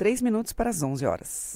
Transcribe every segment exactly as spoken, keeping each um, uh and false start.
três minutos para as onze horas.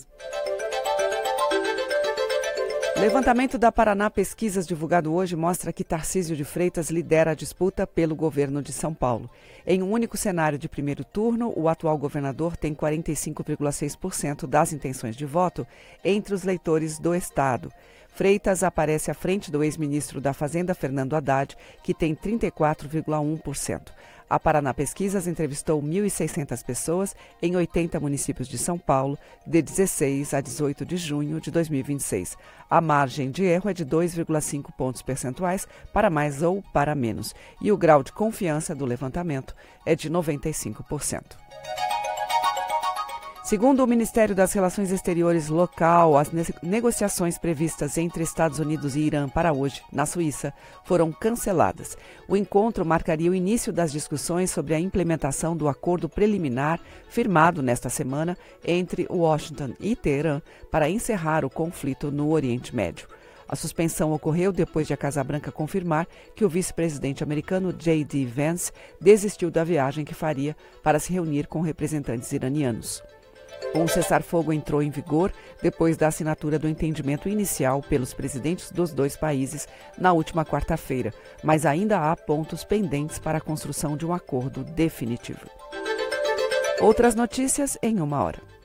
Levantamento da Paraná Pesquisas divulgado hoje mostra que Tarcísio de Freitas lidera a disputa pelo governo de São Paulo. Em um único cenário de primeiro turno, o atual governador tem quarenta e cinco vírgula seis por cento das intenções de voto entre os eleitores do estado. Freitas aparece à frente do ex-ministro da Fazenda, Fernando Haddad, que tem trinta e quatro vírgula um por cento. A Paraná Pesquisas entrevistou mil e seiscentas pessoas em oitenta municípios de São Paulo, de dezesseis a dezoito de junho de dois mil e vinte e seis. A margem de erro é de dois vírgula cinco pontos percentuais para mais ou para menos. E o grau de confiança do levantamento é de noventa e cinco por cento. Segundo o Ministério das Relações Exteriores local, as negociações previstas entre Estados Unidos e Irã para hoje, na Suíça, foram canceladas. O encontro marcaria o início das discussões sobre a implementação do acordo preliminar firmado nesta semana entre Washington e Teherã para encerrar o conflito no Oriente Médio. A suspensão ocorreu depois de a Casa Branca confirmar que o vice-presidente americano J D Vance desistiu da viagem que faria para se reunir com representantes iranianos. Um cessar-fogo entrou em vigor depois da assinatura do entendimento inicial pelos presidentes dos dois países na última quarta-feira, mas ainda há pontos pendentes para a construção de um acordo definitivo. Outras notícias em uma hora.